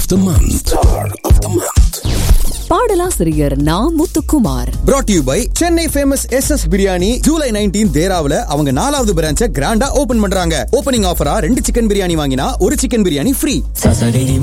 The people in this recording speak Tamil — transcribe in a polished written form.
the month. Star of the month. பாடலாசிரியர் நா Muthukumar. brought to you by Chennai famous SS biryani July 19 தேராவுல அவங்க 4வது பிரான்ச்சை கிராண்டா ஓபன் பண்றாங்க. ஓபனிங் ஆஃபரா 2 சிக்கன் பிரியாணி வாங்கினா 1 சிக்கன் பிரியாணி ஃப்ரீ.